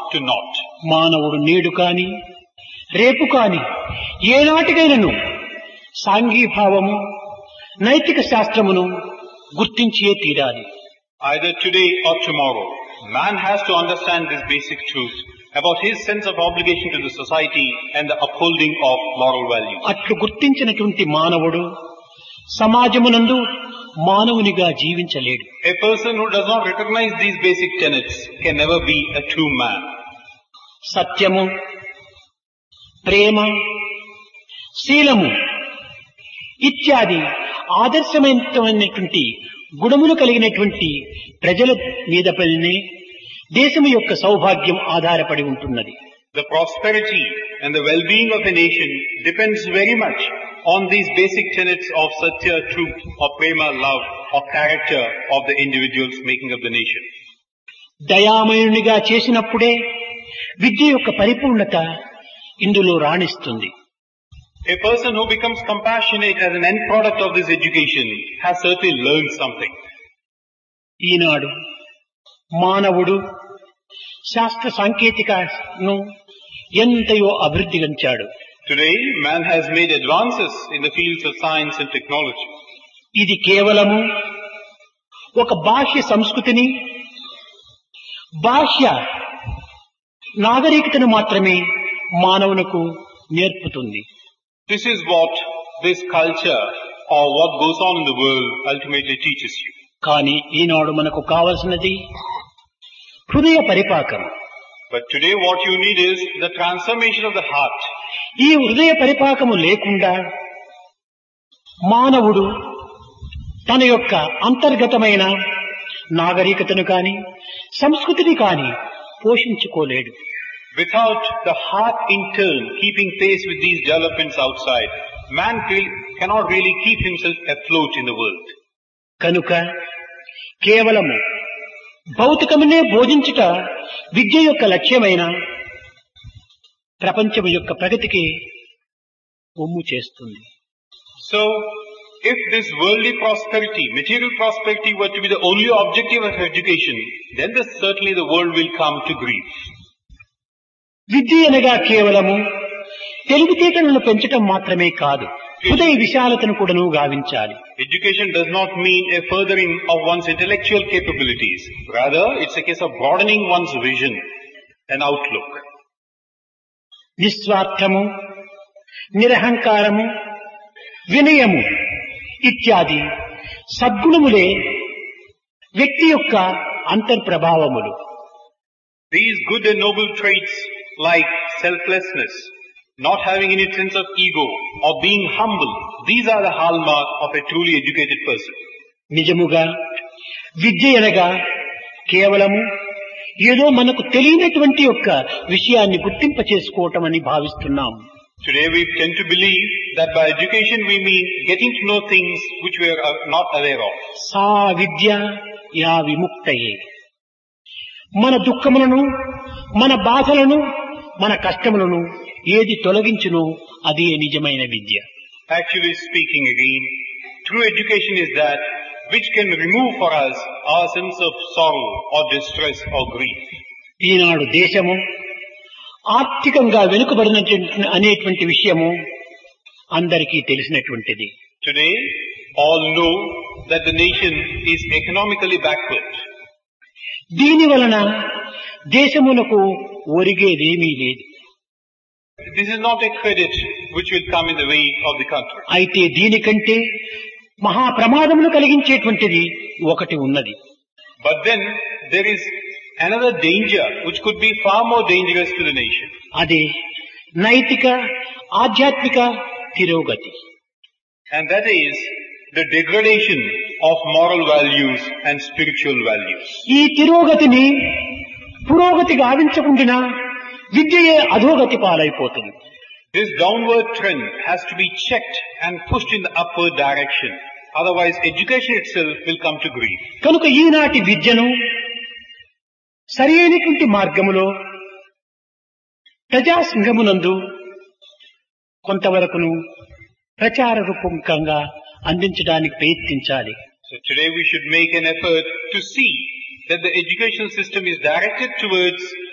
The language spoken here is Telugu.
to naught. మానవుడు నేడు కాని రేపు కాని ఏనాటికైనను సాంఘీభావము నైతిక శాస్త్రమును గుర్తించే తీరాలి. Either today or tomorrow, man has to understand this basic truth about his sense of obligation to the society and the upholding of moral values. అట్లు గుర్తించినటువంటి మానవుడు సమాజమునందు మానవునిగా జీవించలేడు. A person who does not recognize these basic tenets can never be a true man. సత్యము, ప్రేమ, శీలము ఇత్యాది ఆదర్శమైనటువంటి గుణములు కలిగినటువంటి ప్రజల మీద పైనే దేశము యొక్క సౌభాగ్యం ఆధారపడి ఉంటున్నది. The prosperity and the well-being of a nation depends very much on these basic tenets of satya, truth, or prema, love, or character of the individuals making up the nation. దయామయునిగా చేసినప్పుడే విద్య యొక్క పరిపూర్ణత ఇందులో రాణిస్తుంది. A person who becomes compassionate as an end product of this education has certainly learned something. ఈనాడు మానవుడు శాస్త్ర సాంకేతికను ఎంతయో అభివృద్ధి గంచాడు. Today, man has made advances in the fields of science and technology. ఇది కేవలము ఒక బాహ్య సంస్కృతిని, బాహ్య నాగరికతను మాత్రమే మానవునకు నేర్పుతుంది. This is what this culture or what goes on in the world ultimately teaches you. కానీ ఈనాడు మనకు కావలసినది హృదయ పరిపాకం. But today what you need is the transformation of the heart. ఈ హృదయ పరిపాకము లేకుండా మానవుడు తన యొక్క అంతర్గతమైన నాగరికతను కాని సంస్కృతిని కాని పోషించుకోలేడు. Without the heart in turn keeping pace with these developments outside, man cannot really keep himself afloat in the world. కనుక కేవలము భౌతికమునే బోధించుట విద్య యొక్క లక్ష్యమైన ప్రపంచం యొక్క ప్రగతికి ఒమ్ము చేస్తుంది. So, if this worldly prosperity, material prosperity were to be the only objective of education, then certainly the world will come to grief. విద్య అనగా కేవలము తెలివితేటలను పెంచటం మాత్రమే కాదు, హృదయ విశాలతను కూడాను గావించాలి. Education does not mean a furthering of one's intellectual capabilities. Rather, it's a case of broadening one's vision and outlook. నిస్వార్థము, నిరహంకారము, వినయము ఇత్యాది సద్గుణములే వ్యక్తి యొక్క అంతర్ప్రభావములు. These good and noble traits like selflessness, not having any sense of ego, or being humble, these are the hallmark of a truly educated person. నిజముగా విద్య అనగా కేవలము ఏదో మనకు తెలియనటువంటి యొక్క విషయాన్ని గుర్తింప చేసుకోవటం అని భావిస్తున్నాం. Today we tend to believe that by education we mean getting to know things which we are not aware of. Saw Vidya yeah విముక్తయే. మన దుఃఖములను, మన బాధలను, మన కష్టములను ఏది తొలగించునో అదే నిజమైన విద్య. Actually speaking again, true education is that which can remove for us our sense of sorrow or distress or grief. ఈనాడు దేశము ఆర్థికంగా వెనుకబడినటువంటి అనేటువంటి విషయము అందరికీ తెలిసినటువంటిది. Today, all know that the nation is economically backward. దీని వలన దేశమునకు ఒరిగేదేమీ లేదు. This is not a credit which will come in the way of the country. అయితే దీనికంటే మహా ప్రమాదమును కలిగించేటువంటిది ఒకటి ఉన్నది. But then there is another danger which could be far more dangerous to the nation. అదే నైతిక ఆధ్యాత్మిక తిరోగతి. And that is the degradation of moral values and spiritual values. ఈ తిరోగతిని పురోగతి గావించకుండా విద్యయే అధోగతి పాలైపోతుంది. This downward trend has to be checked and pushed in the upward direction. Otherwise, education itself will come to grief. కనుక ఈనాటి విద్యను సరైనటువంటి మార్గములో ప్రజాసంఘమునందు కొంతవరకును ప్రచార రూపకంగా అందించడానికి ప్రయత్నించాలి. So today we should make an effort to see that the educational system is directed towards